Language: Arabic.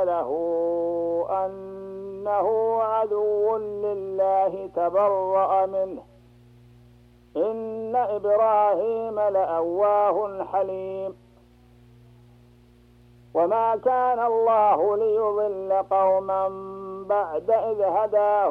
له أنه عدو لله تبرأ منه إن إبراهيم لأواه حليم. وما كان الله ليضل قوما بعد إذ هداهم